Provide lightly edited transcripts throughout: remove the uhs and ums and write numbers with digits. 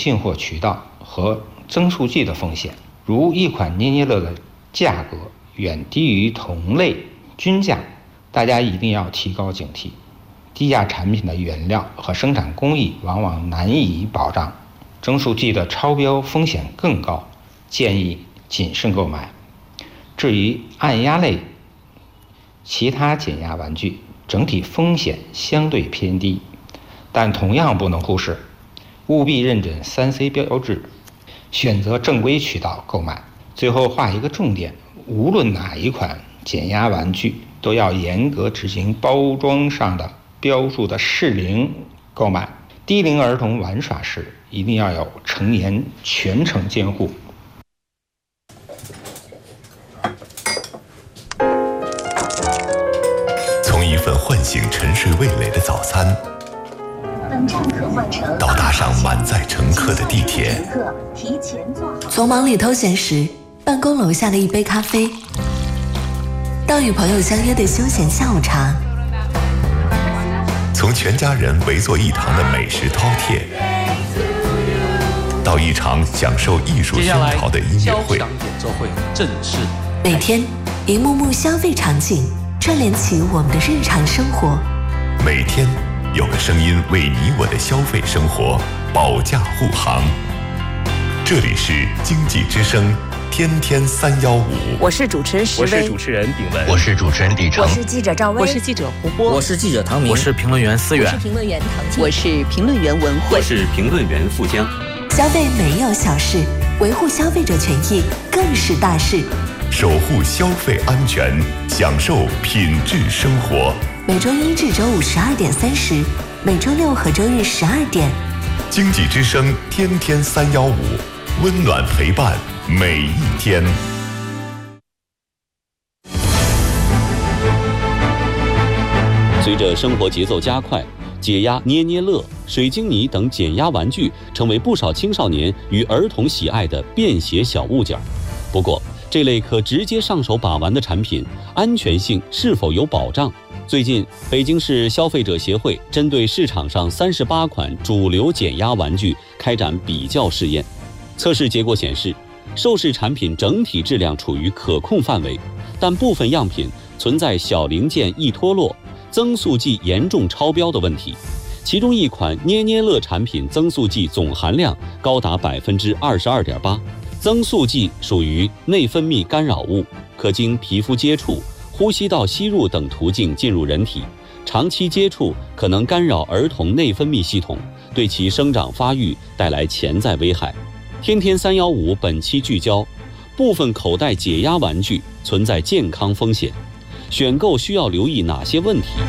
进货渠道和增速剂的风险。如一款捏捏乐的价格远低于同类均价，大家一定要提高警惕。低价产品的原料和生产工艺往往难以保障，增速剂的超标风险更高，建议谨慎购买。至于按压类其他减压玩具，整体风险相对偏低，但同样不能忽视，务必认准 3C 标志，选择正规渠道购买。最后画一个重点，无论哪一款减压玩具，都要严格执行包装上的标注的适龄购买。低龄儿童玩耍时，一定要有成年全程监护。 从一份唤醒沉睡味蕾的早餐，到搭上满载乘客的地铁， 从忙里偷闲时办公楼下的一杯咖啡，到与朋友相约的休闲下午茶， 从全家人围坐一堂的美食饕餮，到一场享受艺术熏陶的音乐会， 演奏会正式。 每天一幕幕消费场景串联起我们的日常生活， 每天有个声音为你我的消费生活保驾护航。这里是经济之声天天315， 我是主持人石威， 我是主持人炳文， 我是主持人李成， 我是记者赵薇， 我是记者胡波， 我是记者唐明， 我是评论员思远， 我是评论员唐静， 我是评论员文慧， 我是评论员富江。 消费没有小事，维护消费者权益更是大事。 守护消费安全，享受品质生活。 每周一至周五12点30，每周六和周日12点。 经济之声天天315，温暖陪伴每一天。 随着生活节奏加快，解压捏捏乐、水晶泥等减压玩具成为不少青少年与儿童喜爱的便携小物件。不过，这类可直接上手把玩的产品，安全性是否有保障？最近，北京市消费者协会针对市场上38款主流减压玩具开展比较试验。测试结果显示，受试产品整体质量处于可控范围，但部分样品存在小零件易脱落、增速剂严重超标的问题。其中一款捏捏乐产品增速剂总含量高达22.8%，增速剂属于内分泌干扰物，可经皮肤接触、呼吸道吸入等途径进入人体，长期接触可能干扰儿童内分泌系统，对其生长发育带来潜在危害。天天315本期聚焦，部分口袋解压玩具存在健康风险，选购需要留意哪些问题？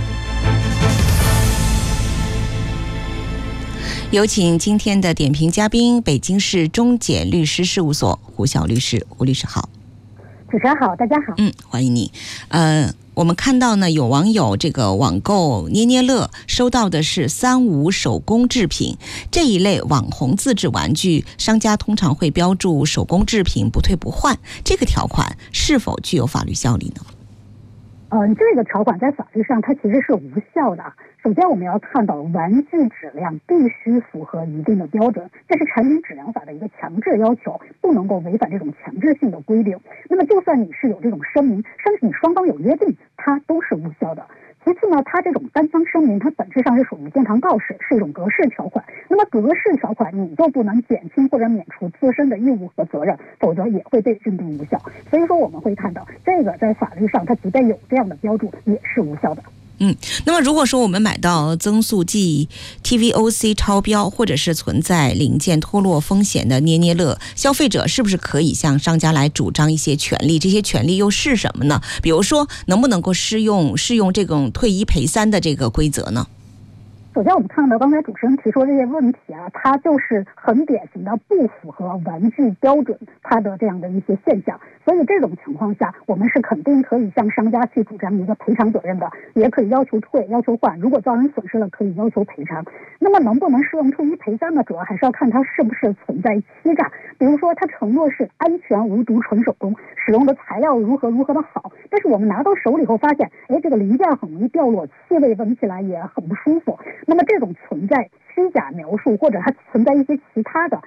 有请今天的点评嘉宾，北京市中检律师事务所胡晓律师。胡律师好。 主持人好，大家好。 欢迎你。我们看到呢，有网友这个网购捏捏乐收到的是35手工制品这一类网红自制玩具，商家通常会标注手工制品不退不换，这个条款是否具有法律效力呢？ 这个条款在法律上它其实是无效的。首先我们要看到玩具质量必须符合一定的标准，这是产品质量法的一个强制要求，不能够违反这种强制性的规定。那么就算你是有这种声明，甚至你双方有约定，它都是无效的。其次呢，它这种单方声明，它本质上是属于健康告示，是一种格式条款。那么格式条款你就不能减轻或者免除自身的义务和责任，否则也会被认定无效。所以说我们会看到这个在法律上它即便有这样的标注也是无效的。 那么如果说我们买到增速剂 TVOC 超标，或者是存在零件脱落风险的捏捏乐，消费者是不是可以向商家来主张一些权利？这些权利又是什么呢？比如说能不能够适用这种退一赔三的这个规则呢？ 首先我们看到刚才主持人提出这些问题啊，它就是很典型的不符合玩具标准它的这样的一些现象。所以这种情况下，我们是肯定可以向商家去主张一个赔偿责任的，也可以要求退要求换，如果造成损失了可以要求赔偿。那么能不能适用退一赔三呢？主要还是要看它是不是存在欺诈。比如说它承诺是安全无毒纯手工，使用的材料如何的好，但是我们拿到手里后发现，这个零件很容易掉落，气味闻起来也很不舒服。那么这种存在虚假描述，或者它存在一些其他的